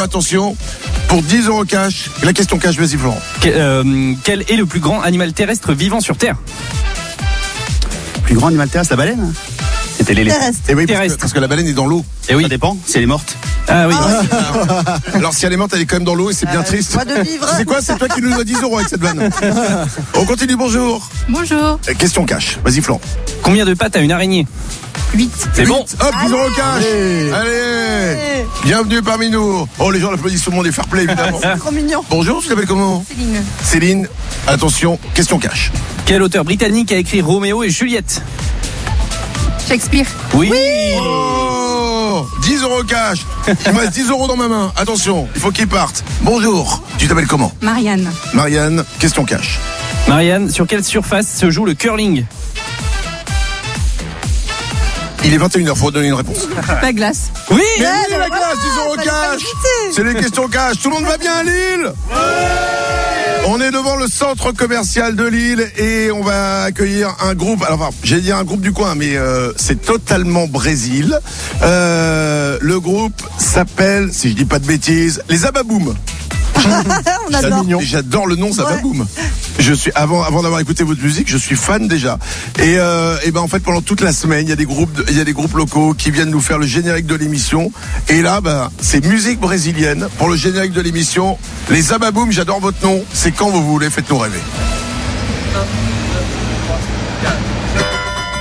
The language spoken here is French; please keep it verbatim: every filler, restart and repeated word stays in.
attention, pour dix euros cash. La question cash, vas-y Florent. Que- euh, quel est le plus grand animal terrestre vivant sur Terre? Plus grand animal terrestre, la baleine. C'était l'éléphant. Terrestre. Et oui, parce que, Terrestre. parce que la baleine est dans l'eau. Et oui. Ça dépend, si elle est morte. Ah oui. Alors si elle est morte, elle est quand même dans l'eau et c'est bien Euh, triste. joie de vivre. C'est quoi? C'est toi qui nous dois dix euros avec cette vanne. On continue, bonjour. Bonjour. Euh, Question cash, vas-y Florent. Combien de pattes a une araignée? huit. C'est bon. Huit. Hop, dix euros cash. Allez. Allez. Bienvenue parmi nous. Oh, les gens applaudissent tout le monde et fair play évidemment. Trop mignon. Bonjour, tu t'appelles comment? Céline. Céline, attention, question cash. Quel auteur britannique a écrit Roméo et Juliette? Shakespeare. Oui. Oh, dix euros cash. Il me reste dix euros dans ma main. Attention, il faut qu'il parte. Bonjour, tu t'appelles comment? Marianne. Marianne, question cash. Marianne, sur quelle surface se joue le curling? Il est vingt et une heures, faut donner une réponse. La glace. Oui. Mais Ouais, oui, bah la voilà, glace, dix euros fallait pas cash. hésiter. C'est les questions cash. Tout le monde va bien à Lille? On est devant le centre commercial de Lille et on va accueillir un groupe. Alors, enfin, j'allais dire un groupe du coin, mais euh, c'est totalement Brésil. Euh, le groupe s'appelle, si je dis pas de bêtises, les Ababoum. On adore. Et j'adore le nom Zababoum. Je suis avant avant d'avoir écouté votre musique, je suis fan déjà. Et euh, et ben en fait pendant toute la semaine, il y a des groupes de- il y a des groupes locaux qui viennent nous faire le générique de l'émission. Et là ben c'est musique brésilienne pour le générique de l'émission. Les Zababoum, j'adore votre nom. C'est quand vous voulez, faites-nous rêver.